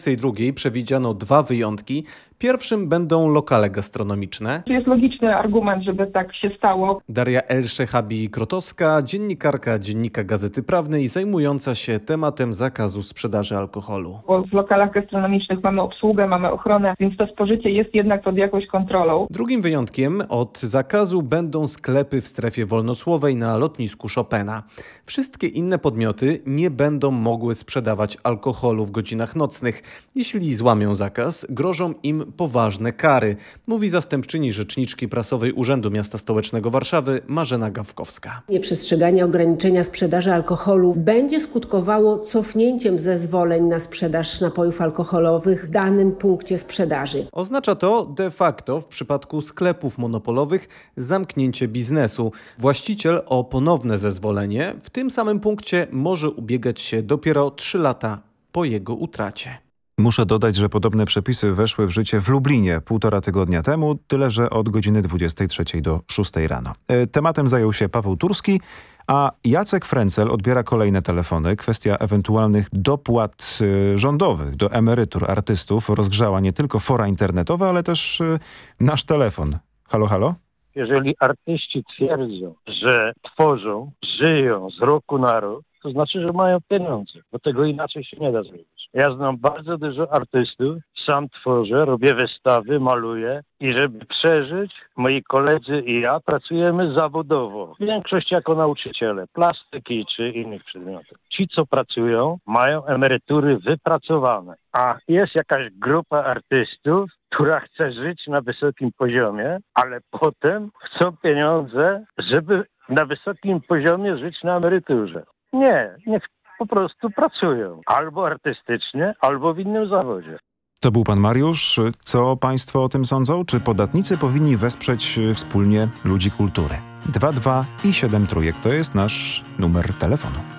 22 przewidziano 2 wyjątki. Pierwszym będą lokale gastronomiczne. To jest logiczny argument, żeby tak się stało. Daria Elszehabi-Krotowska, dziennikarka Dziennika Gazety Prawnej, zajmująca się tematem zakazu sprzedaży alkoholu. Bo w lokalach gastronomicznych mamy obsługę, mamy ochronę, więc to spożycie jest jednak pod jakąś kontrolą. Drugim wyjątkiem od zakazu będą sklepy w strefie wolnocłowej na lotnisku Chopina. Wszystkie inne podmioty nie będą mogły sprzedawać alkoholu w godzinach nocnych. Jeśli złamią zakaz, grożą im poważne kary, mówi zastępczyni rzeczniczki prasowej Urzędu Miasta Stołecznego Warszawy Marzena Gawkowska. Nieprzestrzeganie ograniczenia sprzedaży alkoholu będzie skutkowało cofnięciem zezwoleń na sprzedaż napojów alkoholowych w danym punkcie sprzedaży. Oznacza to de facto w przypadku sklepów monopolowych zamknięcie biznesu. Właściciel o ponowne zezwolenie w tym samym punkcie może ubiegać się dopiero 3 lata po jego utracie. Muszę dodać, że podobne przepisy weszły w życie w Lublinie 1,5 tygodnia temu, tyle że od godziny 23 do 6 rano. Tematem zajął się Paweł Turski, a Jacek Frencel odbiera kolejne telefony. Kwestia ewentualnych dopłat rządowych do emerytur artystów rozgrzała nie tylko fora internetowe, ale też nasz telefon. Halo, halo? Jeżeli artyści twierdzą, że tworzą, żyją z roku na rok, to znaczy, że mają pieniądze, bo tego inaczej się nie da zrobić. Ja znam bardzo dużo artystów, sam tworzę, robię wystawy, maluję i żeby przeżyć, moi koledzy i ja pracujemy zawodowo. Większość jako nauczyciele plastyki czy innych przedmiotów. Ci, co pracują, mają emerytury wypracowane, a jest jakaś grupa artystów, która chce żyć na wysokim poziomie, ale potem chcą pieniądze, żeby na wysokim poziomie żyć na emeryturze. Niech po prostu pracują. Albo artystycznie, albo w innym zawodzie. To był pan Mariusz. Co państwo o tym sądzą? Czy podatnicy powinni wesprzeć wspólnie ludzi kultury? 22 i 7 trójek to jest nasz numer telefonu.